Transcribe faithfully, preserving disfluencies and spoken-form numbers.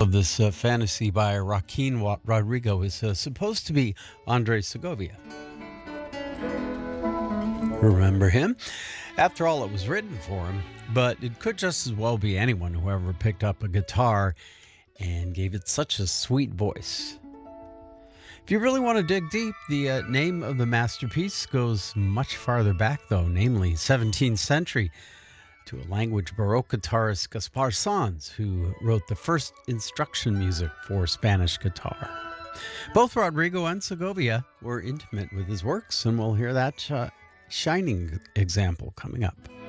of this uh, fantasy by Joaquin Wa- Rodrigo is uh, supposed to be Andres Segovia. Remember him? After all, it was written for him, but it could just as well be anyone who ever picked up a guitar and gave it such a sweet voice. If you really want to dig deep, the uh, name of the masterpiece goes much farther back, though, namely seventeenth century, to a language Baroque guitarist Gaspar Sanz, who wrote the first instruction music for Spanish guitar. Both Rodrigo and Segovia were intimate with his works, and we'll hear that uh, shining example coming up.